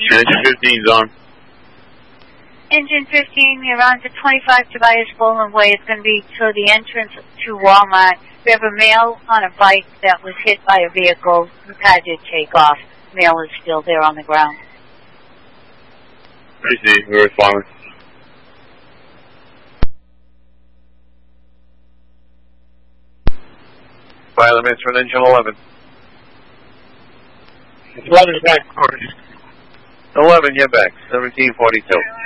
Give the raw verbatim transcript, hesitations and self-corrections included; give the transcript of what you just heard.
Engine fifteen's on. Engine fifteen, you're on to twenty-five Tobias Bowman Way. It's going to be to the entrance to Walmart. We have a male on a bike that was hit by a vehicle. The car did take off. Male is still there on the ground. I see. We're responding. Pilot for engine eleven. eleven's back, Corey. eleven, you're back. seventeen forty-two.